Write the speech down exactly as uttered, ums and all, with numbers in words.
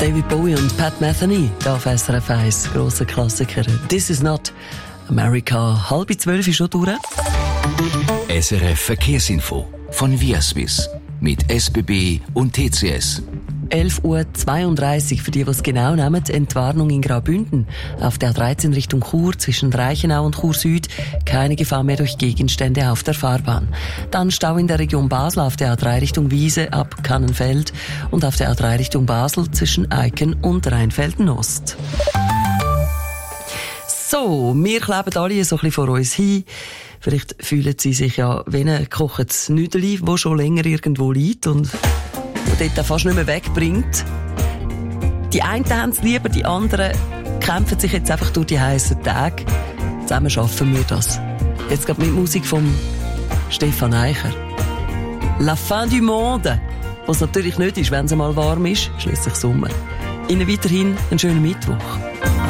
David Bowie und Pat Metheny, da auf S R F eins, grosser Klassiker. This is not America. Halb zwölf ist schon durch. S R F Verkehrsinfo von Viaswiss mit S B B und T C S. elf Uhr zweiunddreißig für die, die es genau nehmen. Entwarnung in Graubünden. Auf der A dreizehn Richtung Chur zwischen Reichenau und Chur Süd. Keine Gefahr mehr durch Gegenstände auf der Fahrbahn. Dann Stau in der Region Basel auf der A drei Richtung Wiese ab Kannenfeld und auf der A drei Richtung Basel zwischen Eiken und Rheinfelden Ost. So, wir kleben alle so ein bisschen vor uns hin. Vielleicht fühlen Sie sich ja wie ein gekochtes Nüdeli, das schon länger irgendwo liegt und dort auch fast nicht mehr wegbringt. Die einen haben es lieber, die anderen kämpfen sich jetzt einfach durch die heissen Tage. Zusammen schaffen wir das. Jetzt geht mit Musik von Stefan Eicher. La fin du monde. Was natürlich nicht ist, wenn es mal warm ist, schliesslich Sommer. Ihnen weiterhin einen schönen Mittwoch.